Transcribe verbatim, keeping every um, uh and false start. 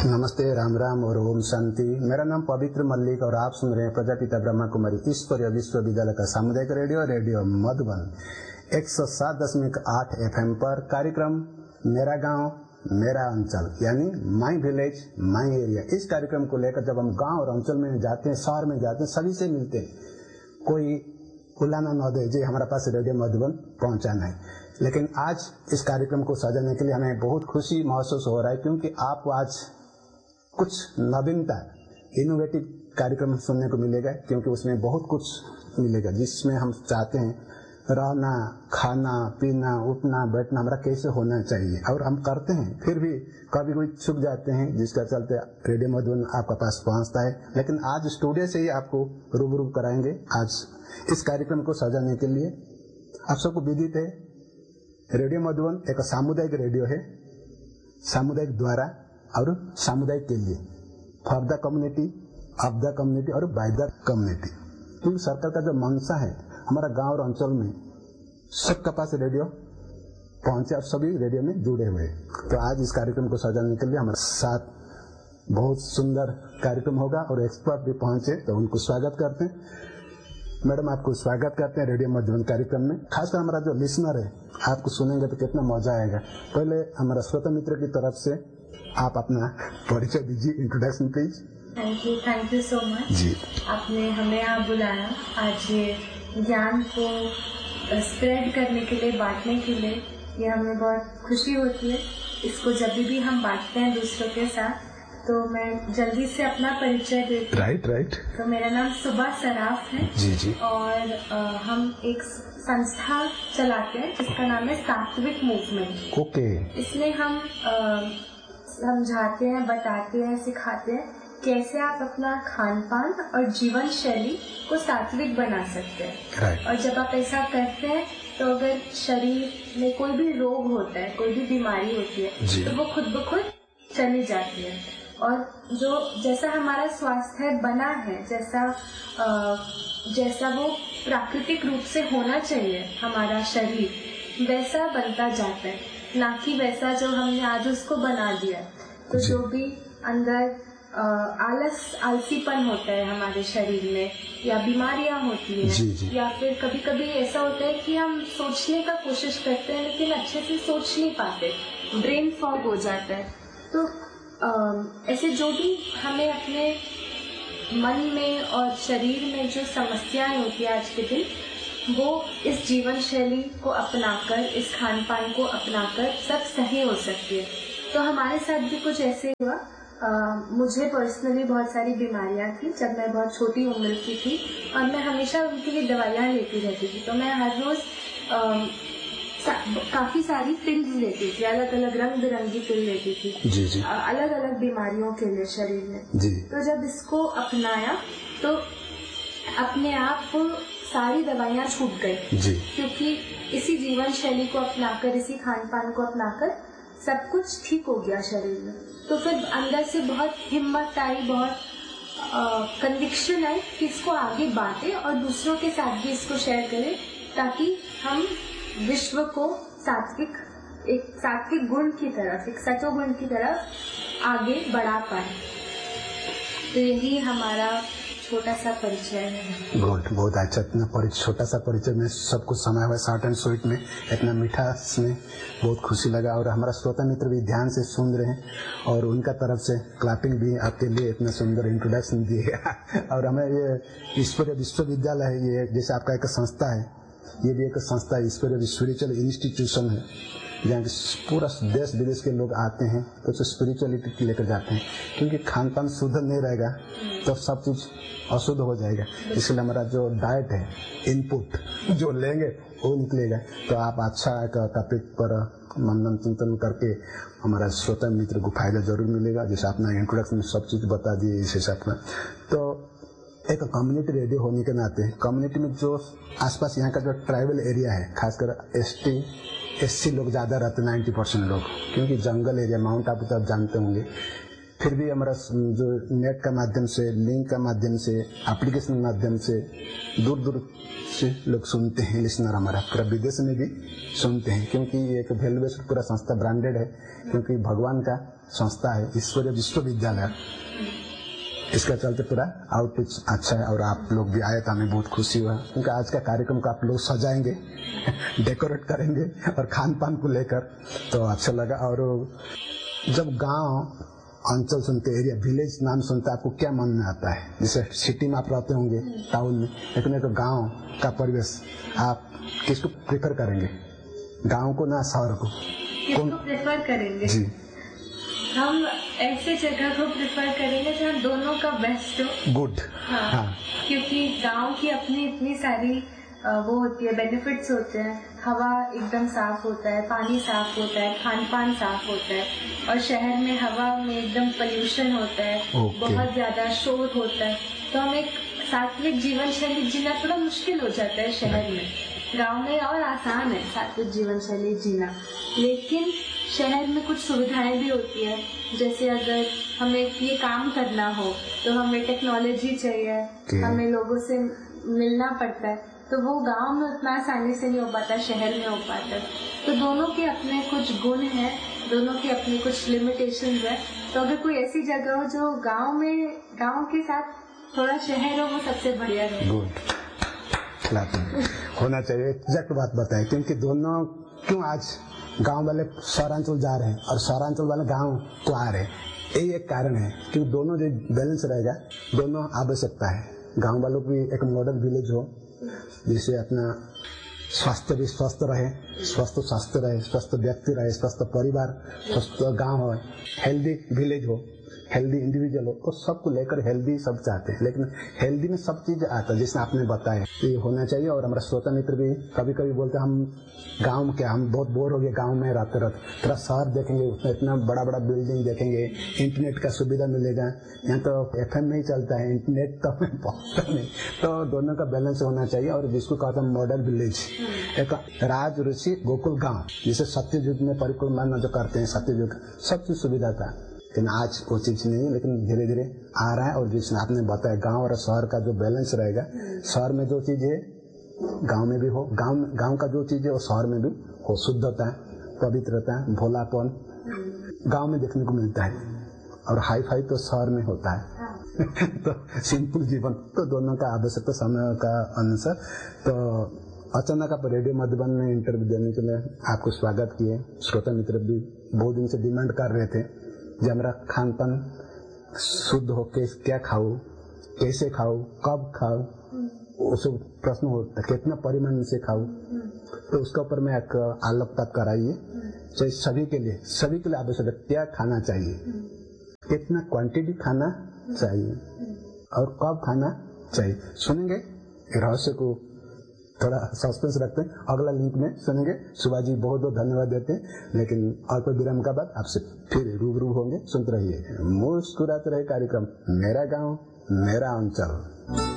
नमस्ते, राम राम और ओम शांति। मेरा नाम पवित्र मल्लिक और आप सुन रहे हैं प्रजापिता ब्रह्मा कुमारी ईश्वरीय विश्वविद्यालय का सामुदायिक रेडियो रेडियो मधुबन एक सौ सात दशमलव आठ एफ एम पर कार्यक्रम मेरा गांव मेरा अंचल यानी माई विलेज माई एरिया। इस कार्यक्रम को लेकर जब हम गांव और अंचल में जाते हैं, शहर में जाते हैं, सभी से मिलते हैं, कोई उलाना न दे जी हमारे पास रेडियो मधुबन पहुंचाना है। लेकिन आज इस कार्यक्रम को सजाने के लिए हमें बहुत खुशी महसूस हो रहा है, क्योंकि आपको आज कुछ नवीनता इनोवेटिव कार्यक्रम सुनने को मिलेगा, क्योंकि उसमें बहुत कुछ मिलेगा जिसमें हम चाहते हैं रहना, खाना, पीना, उठना, बैठना हमारा कैसे होना चाहिए, और हम करते हैं। फिर भी कभी कोई छुप जाते हैं, जिसका चलते रेडियो मधुबन आपके पास पहुंचता है। लेकिन आज स्टूडियो से ही आपको रूबरू कराएंगे। आज इस कार्यक्रम को सजाने के लिए आप सबको विदित है, रेडियो मधुबन एक सामुदायिक रेडियो है, सामुदायिक द्वारा और सामुदायिक के लिए, for the community, of the community और बाय द कम्युनिटी। क्योंकि सरकार का जो मंशा है हमारा गांव और अंचल में सबके पास रेडियो पहुंचे और सभी रेडियो में जुड़े हुए। तो आज इस कार्यक्रम को सजाने के लिए हमारे साथ बहुत सुंदर कार्यक्रम होगा और एक्सपर्ट भी पहुंचे, तो उनको स्वागत करते हैं। मैडम, आपको स्वागत करते हैं रेडियो मधुबन कार्यक्रम में। खासकर हमारा जो लिसनर है, आपको सुनेंगे तो कितना मजा आएगा। पहले हमारा श्रोता मित्र की तरफ से आप अपना परिचय दीजिए, introduction please. Thank you thank you so much जी। आपने हमें यहाँ बुलाया आज ये ज्ञान को स्प्रेड करने के लिए, बांटने के लिए। ये हमें बहुत खुशी होती है। इसको जब भी हम बांटते हैं दूसरों के साथ, तो मैं जल्दी से अपना परिचय देती हूँ। Right right. तो मेरा नाम सुबह सराफ है। जी जी। और आ, हम एक संस्था चलाते हैं जिसका नाम है सात्विक मूवमेंट। ओके। इसमें हम आ, समझाते हैं, बताते हैं, सिखाते हैं कैसे आप अपना खान पान और जीवन शैली को सात्विक बना सकते हैं। right. और जब आप ऐसा करते हैं तो अगर शरीर में कोई भी रोग होता है, कोई भी बीमारी होती है, तो वो खुद ब खुद चली जाती है। और जो जैसा हमारा स्वास्थ्य बना है, जैसा आ, जैसा वो प्राकृतिक रूप से होना चाहिए हमारा शरीर, वैसा बनता जाता है, ना कि वैसा जो हमने आज उसको बना दिया। तो जो भी अंदर आलस आलसीपन होता है हमारे शरीर में, या बीमारियां होती है, जी, जी। या फिर कभी कभी ऐसा होता है कि हम सोचने का कोशिश करते हैं लेकिन अच्छे से सोच नहीं पाते, ब्रेन फॉग हो जाता है। तो आ, ऐसे जो भी हमें अपने मन में और शरीर में जो समस्याएं होती है आज के दिन, वो इस जीवन शैली को अपनाकर, इस खान पान को अपनाकर सब सही हो सकती है। तो हमारे साथ भी कुछ ऐसे हुआ। Uh, मुझे पर्सनली बहुत सारी बीमारियां थी जब मैं बहुत छोटी उम्र की थी, और मैं हमेशा उनके लिए दवाइयां लेती रहती थी। तो मैं हर रोज uh, सा, काफी सारी पिल्स लेती थी, अलग अलग रंग बिरंगी पिल लेती थी, जी जी। uh, अलग अलग बीमारियों के लिए शरीर में जी। तो जब इसको अपनाया तो अपने आप सारी दवाइयां छूट गई जी। क्योंकि इसी जीवन शैली को अपनाकर, इसी खान पान को अपनाकर सब कुछ ठीक हो गया शरीर में। तो फिर अंदर से बहुत हिम्मत आई, बहुत कन्विक्शन आई कि इसको आगे बांटे और दूसरों के साथ भी इसको शेयर करें, ताकि हम विश्व को सात्विक, एक सात्विक गुण की तरफ, एक सत्व गुण की तरफ आगे बढ़ा पाए। तो यही हमारा छोटा सा परिचय है। बहुत बहुत अच्छा, इतना परिचय, छोटा सा परिचय में सब कुछ समाया हुआ, शॉर्ट एंड स्वीट में, इतना मीठास में बहुत खुशी लगा। और हमारा श्रोता मित्र भी ध्यान से सुन रहे हैं, और उनका तरफ से क्लैपिंग भी आपके लिए, इतना सुंदर इंट्रोडक्शन दिए। और हमें ये ईश्वरीय विश्वविद्यालय है, ये जैसे आपका एक संस्था है, ये भी एक संस्था है, ईश्वरीय स्पिरिचुअल इंस्टीट्यूशन है, जहाँ पूरा देश विदेश के लोग आते हैं, तो उसे स्पिरिचुअलिटी लेकर जाते हैं। क्योंकि खान पान शुद्ध नहीं रहेगा तो सब चीज अशुद्ध हो जाएगा। इसलिए हमारा जो डाइट है, इनपुट जो लेंगे वो निकलेगा। तो आप अच्छा एक टॉपिक पर मनन चिंतन करके हमारा श्रोता मित्र को फायदा जरूर मिलेगा। जैसे अपना इंट्रोडक्शन में सब चीज बता दिए, इसे अपना तो एक कम्युनिटी रेडियो होने के नाते कम्युनिटी में जो आसपास यहाँ का जो ट्राइबल एरिया है, खासकर एस टी एस सी लोग ज्यादा रहते हैं, नाइन्टी परसेंट लोग, क्योंकि जंगल एरिया, माउंट आबू तो आप जानते होंगे, फिर भी हमारा जो नेट का माध्यम से, लिंक का माध्यम से, एप्लीकेशन के माध्यम से दूर दूर से लोग सुनते हैं, लिसनर हमारा पूरा विदेश में भी सुनते हैं, क्योंकि ये एक वैल्यू बेस्ड पूरा संस्था ब्रांडेड है, क्योंकि भगवान का संस्था है, ईश्वरीय विश्वविद्यालय। इसका चलते पूरा आउटरीच अच्छा है। और आप लोग भी आए तो हमें बहुत खुशी हुआ, क्योंकि आज का कार्यक्रम को आप लोग सजाएंगे, डेकोरेट करेंगे और खान पान को लेकर, तो अच्छा लगा। और जब गांव, अंचल सुनते, एरिया, विलेज नाम सुनते, आपको क्या मन में आता है? जैसे सिटी में आप रहते होंगे, टाउन में, लेकिन एक गांव का परिवेश, आप किसको प्रेफर करेंगे, गांव को ना शहर को? कौन प्रेफर करेंगे? जी, हम ऐसे जगह को प्रेफर करेंगे जहाँ दोनों का बेस्ट हो। गुड। हाँ, हाँ। क्योंकि गांव की अपनी इतनी सारी वो होती है, बेनिफिट्स होते हैं, हवा एकदम साफ होता है, पानी साफ होता है, खान पान साफ होता है। और शहर में हवा में एकदम पोल्यूशन होता है, okay. बहुत ज्यादा शोर होता है, तो हम एक सात्विक जीवन शैली जीना थोड़ा मुश्किल हो जाता है शहर में। गांव में और आसान है सात्विक जीवन शैली जीना, लेकिन शहर में कुछ सुविधाएं भी होती है, जैसे अगर हमें ये काम करना हो तो हमें टेक्नोलॉजी चाहिए, okay. हमें लोगों से मिलना पड़ता है, तो वो गांव में उतना आसानी से नहीं हो पाता, शहर में हो पाता। तो दोनों के अपने कुछ गुण हैं, दोनों के अपने कुछ लिमिटेशंस है। तो अगर कोई ऐसी जगह हो जो गांव में, गांव के साथ थोड़ा शहर हो, वो सबसे बढ़िया है। गुड होना चाहिए, एग्जैक्ट बात बताए, क्योंकि दोनों क्यों आज गांव वाले शहरांचल जा रहे हैं और शहरांचल वाले गांव को आ रहे हैं, यही एक कारण है, क्योंकि दोनों जो बैलेंस रहेगा, दोनों आवश्यकता है। गांव वालों की एक मॉडल विलेज हो, जिससे अपना स्वास्थ्य भी स्वस्थ रहे, स्वस्थ स्वास्थ्य रहे, स्वस्थ व्यक्ति रहे, स्वस्थ परिवार, स्वस्थ गांव हो, हेल्दी विलेज हो, हेल्दी इंडिविजुअल हो, तो सबको लेकर हेल्दी सब चाहते हैं, लेकिन हेल्दी में सब चीज आता है, जैसे आपने बताया ये होना चाहिए। और हमारा श्रोता मित्र भी कभी कभी बोलते हैं हम गांव में क्या, हम बहुत बोर हो गए गांव में रहते रहते, थोड़ा शहर देखेंगे, उसमें इतना बड़ा बड़ा बिल्डिंग देखेंगे, इंटरनेट का सुविधा मिलेगा, यहाँ तो एफ एम में ही चलता है, इंटरनेट तो हमें पहुंचता नहीं। तो दोनों का बैलेंस होना चाहिए। और जिसको कहते हैं मॉडर्न विलेज, एक राज ऋषि गोकुल गाँव, जिसे सत्ययुग में परिक्रमा जो करते हैं, सत्ययुग सब चीज सुविधा था, लेकिन आज वो चीज नहीं है, लेकिन धीरे धीरे आ रहा है। और जिसने आपने बताया गांव और शहर का जो बैलेंस रहेगा, शहर में जो चीज है गांव में भी हो, गांव गांव का जो चीज है वो शहर में भी हो, शुद्धता, पवित्रता, भोलापन गांव में देखने को मिलता है, और हाई फाई तो शहर में होता है। तो सिंपल जीवन, तो दोनों का आवश्यकता समय का अनुसार। तो अचानक आप रेडियो मधुबन में इंटरव्यू देने के लिए आपको स्वागत किए। श्रोता मित्र भी बहुत दिन से डिमांड कर रहे थे जो हमारा खान पान शुद्ध हो, कैसे क्या खाओ, कैसे खाओ, कब खाओ, उसको प्रश्न होता है कितना परिमाण से खाओ, तो उसके ऊपर में एक आलोकपात कराइए। चाहे सभी के लिए, सभी के लिए आवश्यक है, क्या खाना चाहिए, कितना क्वांटिटी खाना चाहिए और कब खाना चाहिए। सुनेंगे रहस्य को, थोड़ा सस्पेंस रखते हैं, अगला लिंक में सुनेंगे। सुभाष जी बहुत बहुत धन्यवाद देते हैं, लेकिन अल्प विराम का बाद आपसे फिर रूबरू होंगे। सुनते रहिए, मुस्कुराते रहे कार्यक्रम मेरा गांव मेरा अंचल।